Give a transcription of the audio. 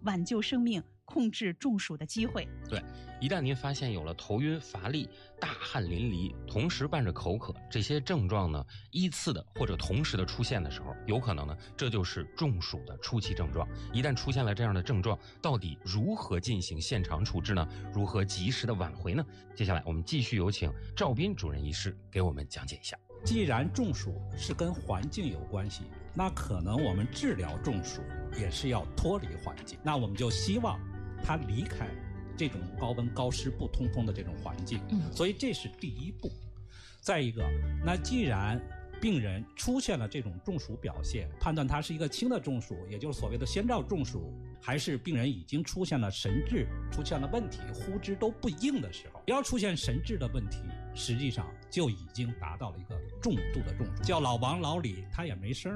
挽救生命、控制中暑的机会。 对，一旦您发现有了头晕、乏力、大汗淋漓，同时伴着口渴，这些症状呢依次的或者同时的出现的时候，有可能呢这就是中暑的初期症状。一旦出现了这样的症状，到底如何进行现场处置呢？如何及时的挽回呢？接下来我们继续有请赵斌主任医师给我们讲解一下。 既然中暑是跟环境有关系，那可能我们治疗中暑也是要脱离环境，那我们就希望他离开这种高温高湿不通风的这种环境，所以这是第一步。再一个，那既然病人出现了这种中暑表现，判断他是一个轻的中暑，也就是所谓的先兆中暑，还是病人已经出现了神志出现了问题，呼之都不应的时候，要出现神志的问题，实际上就已经达到了一个重度的中暑，叫老王老李他也没声